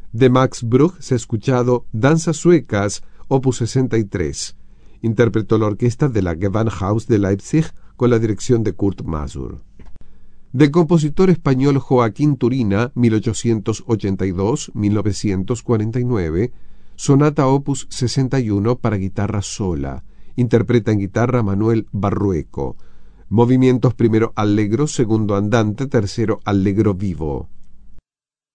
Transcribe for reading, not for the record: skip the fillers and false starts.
De Max Bruch se ha escuchado Danzas suecas, opus 63. Interpretó la orquesta de la Gewandhaus de Leipzig con la dirección de Kurt Masur. Del compositor español Joaquín Turina, 1882-1949, sonata opus 61 para guitarra sola. Interpreta en guitarra Manuel Barrueco. Movimientos: primero allegro, segundo andante, tercero allegro vivo.